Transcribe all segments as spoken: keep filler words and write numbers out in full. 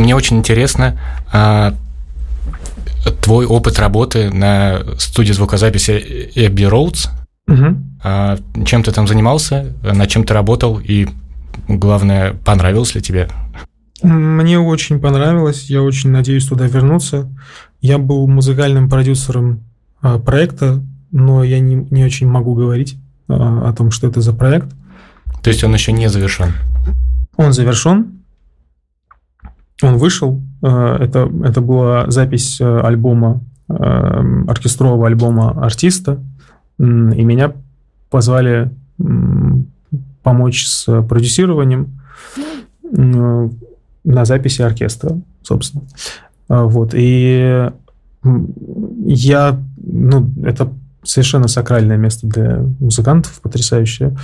мне очень интересно а, твой опыт работы на студии звукозаписи Abbey Roads. Угу. А, чем ты там занимался, над чем ты работал, и, главное, понравилось ли тебе? Мне очень понравилось, я очень надеюсь туда вернуться. Я был музыкальным продюсером а, проекта, но я не, не очень могу говорить а, о том, что это за проект. То есть он еще не завершен? Он завершен. Он вышел. Это, это была запись альбома, оркестрового альбома артиста. И меня позвали помочь с продюсированием на записи оркестра, собственно. Вот. И я... Ну, это совершенно сакральное место для музыкантов, потрясающее.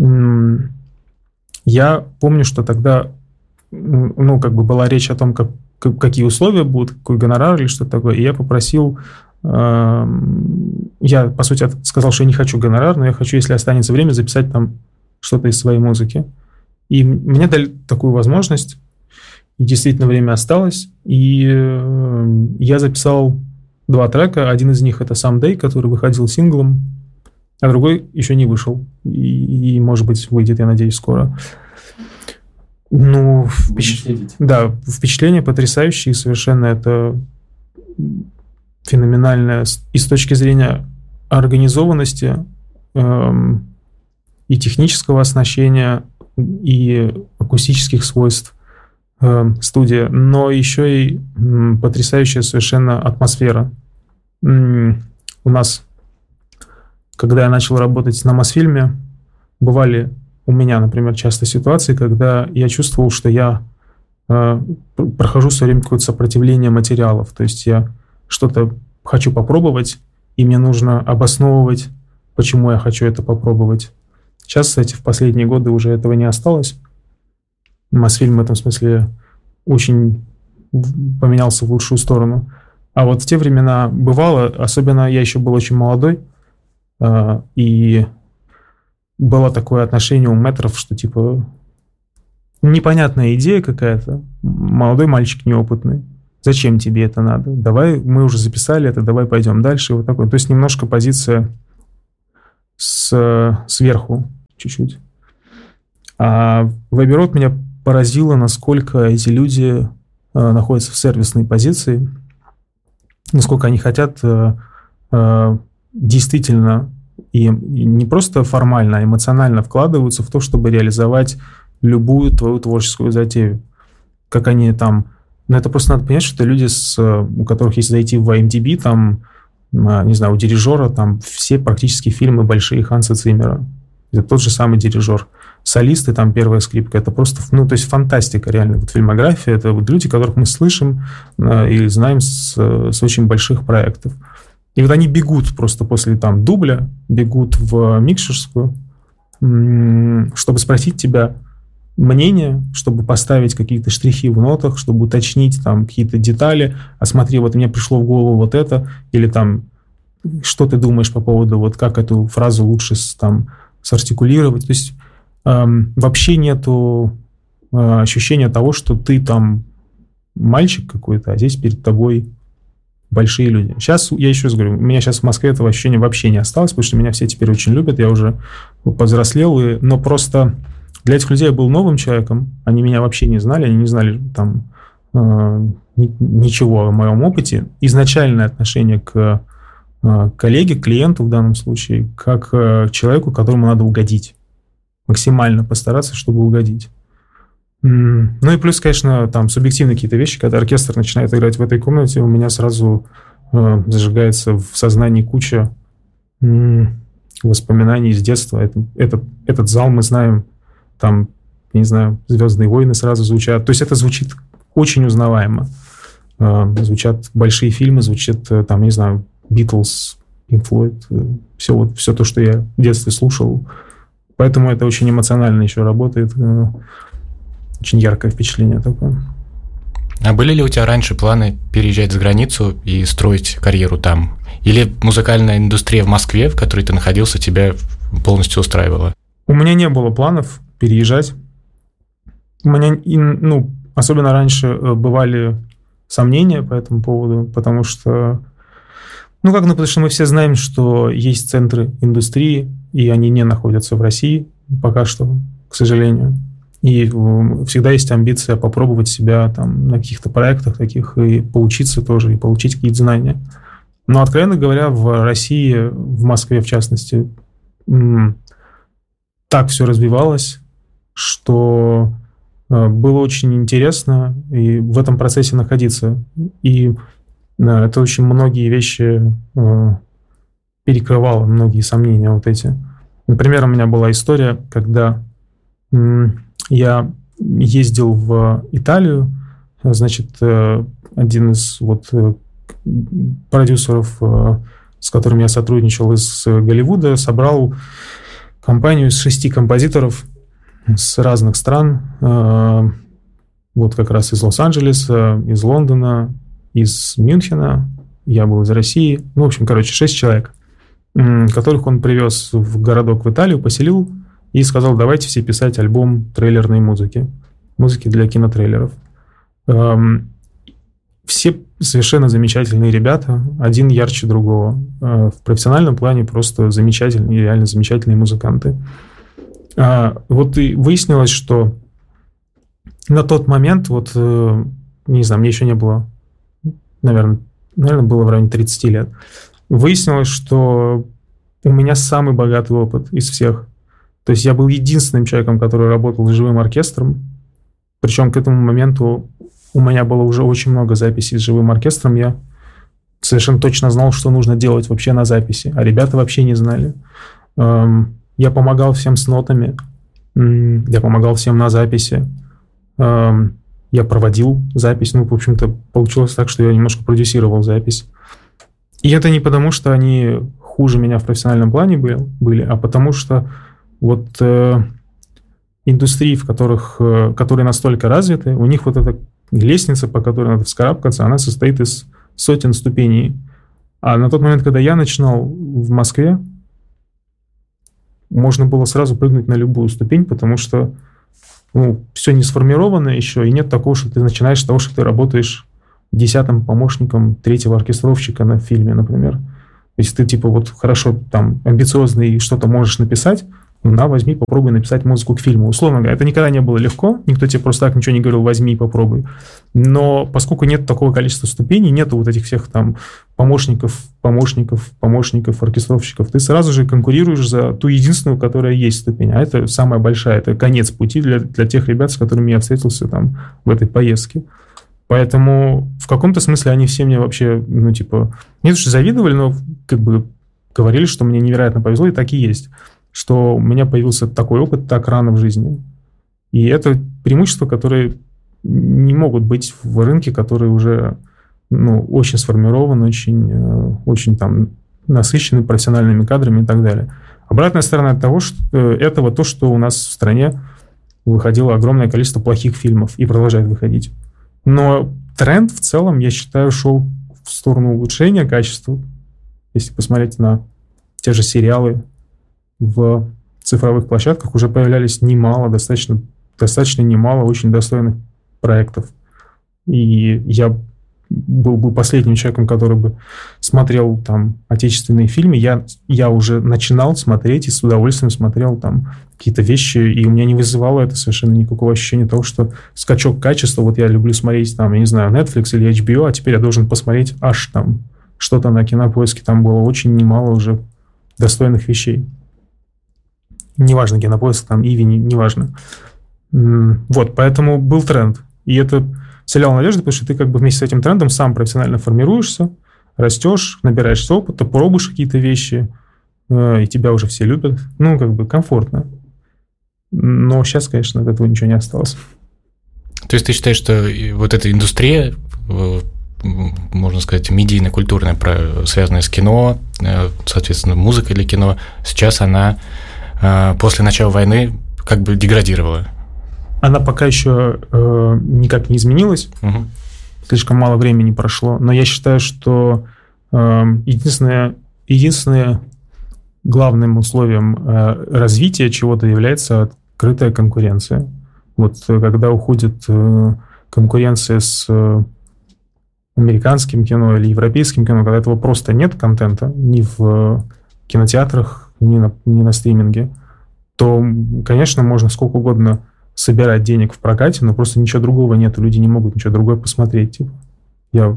Я помню, что тогда, ну, как бы была речь о том, как, какие условия будут, какой гонорар или что-то такое, и я попросил, э, я, по сути, сказал, что я не хочу гонорар, но я хочу, если останется время, записать там что-то из своей музыки. И мне дали такую возможность, и действительно время осталось, и э, я записал два трека, один из них это «Someday», который выходил синглом, а другой еще не вышел. И, и, может быть, выйдет, я надеюсь, скоро. Ну, впечат... да, впечатление потрясающее, совершенно это феноменальное и с точки зрения организованности эм, и технического оснащения, и акустических свойств эм, студия, но еще и эм, потрясающая совершенно атмосфера. Эм, у нас... Когда я начал работать на Мосфильме, бывали у меня, например, часто ситуации, когда я чувствовал, что я э, прохожу все время какое-то сопротивление материалов. То есть я что-то хочу попробовать, и мне нужно обосновывать, почему я хочу это попробовать. Сейчас, кстати, в последние годы уже этого не осталось. Мосфильм в этом смысле очень поменялся в лучшую сторону. А вот в те времена бывало, особенно я еще был очень молодой, и было такое отношение у мэтров, что типа непонятная идея какая-то, молодой мальчик неопытный, зачем тебе это надо? Давай, мы уже записали это, давай пойдем дальше. Вот такое. То есть немножко позиция с, сверху чуть-чуть. А в Abbey Road меня поразило, насколько эти люди э, находятся в сервисной позиции, насколько они хотят э, э, действительно и не просто формально, а эмоционально вкладываются в то, чтобы реализовать любую твою творческую затею. Как они там... Ну, это просто надо понять, что это люди, с, у которых, если зайти в IMDb, там, не знаю, у дирижера там все практически фильмы большие Ханса Циммера. Это тот же самый дирижер. Солисты, там первая скрипка, это просто, ну, то есть фантастика, реально. Вот фильмография, это вот люди, которых мы слышим и знаем с, с очень больших проектов. И вот они бегут просто после там дубля, бегут в микшерскую, чтобы спросить тебя мнение, чтобы поставить какие-то штрихи в нотах, чтобы уточнить там какие-то детали. А смотри, вот мне пришло в голову вот это, или там, что ты думаешь по поводу, вот как эту фразу лучше там сартикулировать. То есть эм, вообще нету э, ощущения того, что ты там мальчик какой-то, а здесь перед тобой большие люди. Сейчас, я еще раз говорю, у меня сейчас в Москве этого ощущения вообще не осталось, потому что меня все теперь очень любят, я уже повзрослел, и, но просто для этих людей я был новым человеком, они меня вообще не знали, они не знали там э, ничего о моем опыте. Изначальное отношение к э, коллеге, клиенту в данном случае, как к человеку, которому надо угодить. Максимально постараться, чтобы угодить. Ну и плюс, конечно, там субъективные какие-то вещи, когда оркестр начинает играть в этой комнате, у меня сразу э, зажигается в сознании куча э, воспоминаний из детства. Это, этот, этот зал мы знаем, там, не знаю, «Звездные войны» сразу звучат. То есть это звучит очень узнаваемо. Э, звучат большие фильмы, звучит, там, не знаю, «Битлз», «Пинк Флойд», э, все, вот, все то, что я в детстве слушал. Поэтому это очень эмоционально еще работает. Э, Очень яркое впечатление такое. А были ли у тебя раньше планы переезжать за границу и строить карьеру там? Или музыкальная индустрия в Москве, в которой ты находился, тебя полностью устраивала? У меня не было планов переезжать. У меня, ну, особенно раньше бывали сомнения по этому поводу, потому что, ну как, ну потому что мы все знаем, что есть центры индустрии, и они не находятся в России пока что, к сожалению. И всегда есть амбиция попробовать себя там на каких-то проектах таких и поучиться тоже, и получить какие-то знания. Но, откровенно говоря, в России, в Москве в частности, так все развивалось, что было очень интересно и в этом процессе находиться. И это очень многие вещи перекрывало, многие сомнения вот эти. Например, у меня была история, когда я ездил в Италию, значит, один из вот продюсеров, с которым я сотрудничал из Голливуда, собрал компанию из шести композиторов с разных стран, вот как раз из Лос-Анджелеса, из Лондона, из Мюнхена, я был из России, ну, в общем, короче, шесть человек, которых он привез в городок в Италию, поселил и сказал, давайте все писать альбом трейлерной музыки, музыки для кинотрейлеров. Все совершенно замечательные ребята, один ярче другого. В профессиональном плане просто замечательные, реально замечательные музыканты. Вот и выяснилось, что на тот момент, вот, не знаю, мне еще не было, наверное, наверное, было в районе тридцати лет, выяснилось, что у меня самый богатый опыт из всех. То есть я был единственным человеком, который работал с живым оркестром. Причем к этому моменту у меня было уже очень много записей с живым оркестром. Я совершенно точно знал, что нужно делать вообще на записи. А ребята вообще не знали. Я помогал всем с нотами. Я помогал всем на записи. Я проводил запись. Ну, в общем-то, получилось так, что я немножко продюсировал запись. И это не потому, что они хуже меня в профессиональном плане были, а потому что вот э, индустрии, в которых, э, которые настолько развиты, у них вот эта лестница, по которой надо вскарабкаться, она состоит из сотен ступеней. А на тот момент, когда я начинал в Москве, можно было сразу прыгнуть на любую ступень, потому что ну, все не сформировано еще, и нет такого, что ты начинаешь с того, что ты работаешь десятым помощником третьего оркестровщика на фильме, например. Если ты типа вот хорошо там амбициозный и что-то можешь написать, на, возьми, попробуй написать музыку к фильму. Условно говоря, это никогда не было легко, никто тебе просто так ничего не говорил, возьми и попробуй. Но поскольку нет такого количества ступеней, нету вот этих всех там помощников, помощников, помощников, оркестровщиков, ты сразу же конкурируешь за ту единственную, которая есть ступень. А это самая большая, это конец пути для, для тех ребят, с которыми я встретился там в этой поездке. Поэтому в каком-то смысле они все мне вообще, ну типа, не то что завидовали, но как бы говорили, что мне невероятно повезло, и так и есть. Что у меня появился такой опыт так рано в жизни. И это преимущества, которые не могут быть в рынке, который уже ну, очень сформирован, очень, очень там, насыщенный профессиональными кадрами и так далее. Обратная сторона того, что, этого то, что у нас в стране выходило огромное количество плохих фильмов и продолжает выходить. Но тренд в целом, я считаю, шел в сторону улучшения качества. Если посмотреть на те же сериалы, в цифровых площадках уже появлялись немало, достаточно, достаточно немало очень достойных проектов. И я был бы последним человеком, который бы смотрел там отечественные фильмы. Я, я уже начинал смотреть и с удовольствием смотрел там какие-то вещи, и у меня не вызывало это совершенно никакого ощущения того, что скачок качества, вот я люблю смотреть там, я не знаю, Netflix или эйч би о, а теперь я должен посмотреть аж там что-то на Кинопоиске. Там было очень немало уже достойных вещей. Неважно, Кинопоиск, там, Иви, не, неважно. Вот, поэтому был тренд. И это вселяло надежду, потому что ты как бы вместе с этим трендом сам профессионально формируешься, растешь, набираешься опыта, пробуешь какие-то вещи, и тебя уже все любят. Ну, как бы комфортно. Но сейчас, конечно, от этого ничего не осталось. То есть ты считаешь, что вот эта индустрия, можно сказать, медийно-культурная, связанная с кино, соответственно, музыкой для кино, сейчас она после начала войны как бы деградировала? Она пока еще э, никак не изменилась. Угу. Слишком мало времени прошло. Но я считаю, что э, единственное, единственное главным условием э, развития чего-то является открытая конкуренция. Вот когда уходит э, конкуренция с американским кино или европейским кино, когда этого просто нет контента ни в кинотеатрах, ни на, ни на стриминге, то, конечно, можно сколько угодно собирать денег в прокате, но просто ничего другого нет, люди не могут ничего другое посмотреть. Типа. Я,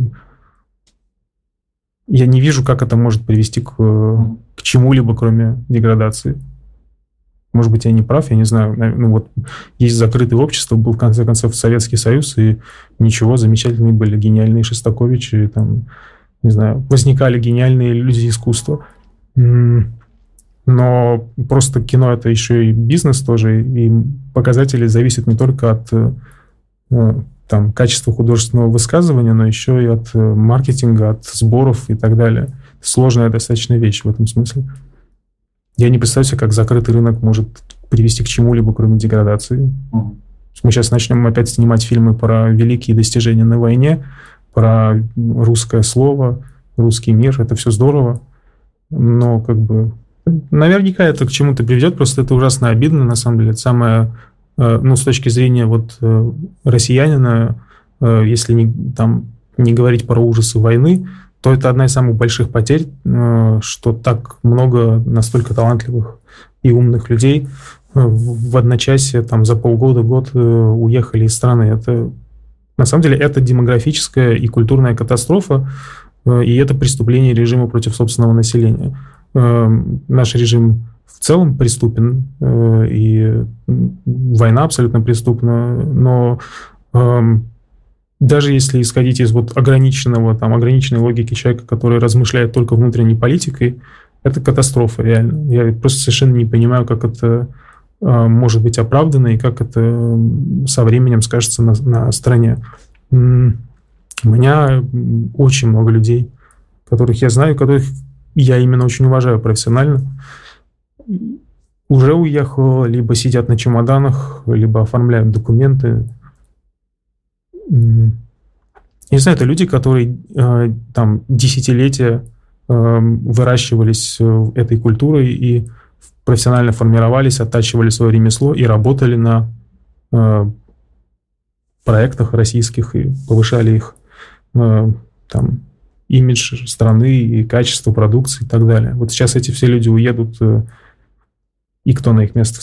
я не вижу, как это может привести к, к чему-либо, кроме деградации. Может быть, я не прав, я не знаю. Ну, вот есть закрытое общество, был, в конце концов, Советский Союз, и ничего, замечательные были гениальные Шостаковичи, там, не знаю, возникали гениальные люди искусства. Но просто кино — это еще и бизнес тоже, и показатели зависят не только от там, качества художественного высказывания, но еще и от маркетинга, от сборов и так далее. Сложная достаточно вещь в этом смысле. Я не представляю себе, как закрытый рынок может привести к чему-либо, кроме деградации. Mm. Мы сейчас начнем опять снимать фильмы про великие достижения на войне, про русское слово, русский мир. Это все здорово, но как бы наверняка это к чему-то приведет, просто это ужасно обидно, на самом деле. Это самое, ну, с точки зрения вот россиянина, если не, там, не говорить про ужасы войны, то это одна из самых больших потерь, что так много настолько талантливых и умных людей в одночасье там, за полгода-год уехали из страны. Это, на самом деле, это демографическая и культурная катастрофа, и это преступление режима против собственного населения. Наш режим в целом преступен, и война абсолютно преступна, но даже если исходить из вот ограниченного, там, ограниченной логики человека, который размышляет только внутренней политикой, это катастрофа, реально. Я просто совершенно не понимаю, как это э, может быть оправдано и как это со временем скажется на, на стране. У меня очень много людей, которых я знаю, которых я именно очень уважаю профессионально, уже уехало, либо сидят на чемоданах, либо оформляют документы. Не знаю, это люди, которые э, там десятилетия э, выращивались этой культурой и профессионально формировались, оттачивали свое ремесло и работали на э, проектах российских и повышали их э, там, имидж страны и качество продукции и так далее. Вот сейчас эти все люди уедут, э, и кто на их место